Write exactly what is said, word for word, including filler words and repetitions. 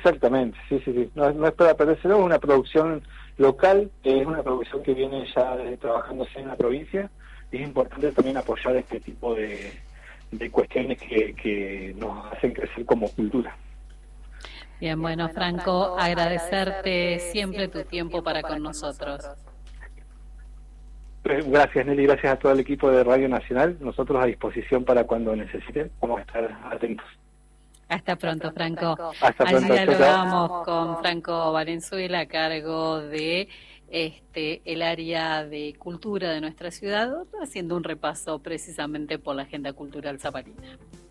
Exactamente, sí, sí, sí. No, no es para perdérselo, es una producción local, es una producción que viene ya desde trabajándose en la provincia, y es importante también apoyar este tipo de, de cuestiones que, que nos hacen crecer como cultura. Bien, bueno, Franco, agradecerte siempre tu tiempo para con nosotros. Eh, Gracias, Nelly, gracias a todo el equipo de Radio Nacional. Nosotros a disposición para cuando necesiten, vamos a estar atentos. Hasta pronto, Franco. Hasta Allí pronto, chao, chao. dialogamos con Franco Valenzuela a cargo de este el área de cultura de nuestra ciudad, haciendo un repaso precisamente por la agenda cultural zapatina.